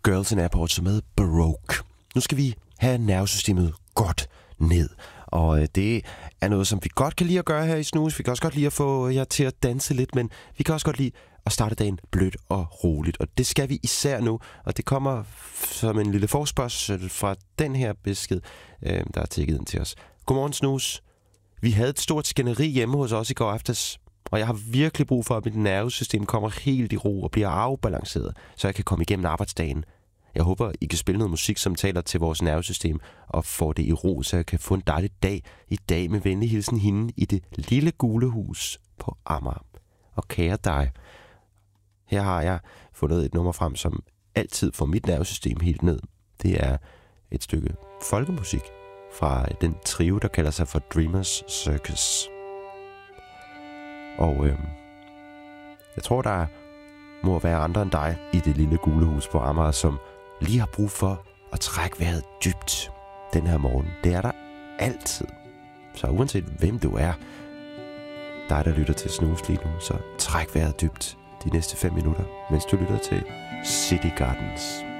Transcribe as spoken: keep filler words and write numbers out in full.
Girls in Airport, som med Baroque. Nu skal vi have nervesystemet godt ned. Og det er noget, som vi godt kan lide at gøre her i Snooze. Vi kan også godt lide at få jer til at danse lidt, men vi kan også godt lide at starte dagen blødt og roligt. Og det skal vi især nu, og det kommer som en lille forspørgsel fra den her besked, der er tækket ind til os. Godmorgen, Snooze. Vi havde et stort skænderi hjemme hos os i går aftes, og jeg har virkelig brug for, at mit nervesystem kommer helt i ro og bliver afbalanceret, så jeg kan komme igennem arbejdsdagen. Jeg håber, I kan spille noget musik, som taler til vores nervesystem og får det i ro, så jeg kan få en dejlig dag i dag med venlig hilsen hende i det lille gule hus på Amager. Og kære dig, her har jeg fundet et nummer frem, som altid får mit nervesystem helt ned. Det er et stykke folkemusik fra den trio, der kalder sig for Dreamers Circus. Og øh, jeg tror, der må være andre end dig i det lille gule hus på Amager, som lige har brug for at trække vejret dybt den her morgen. Det er der altid. Så uanset hvem du er, dig der lytter til Snooze lige nu, så træk vejret dybt de næste fem minutter, mens du lytter til City Gardens.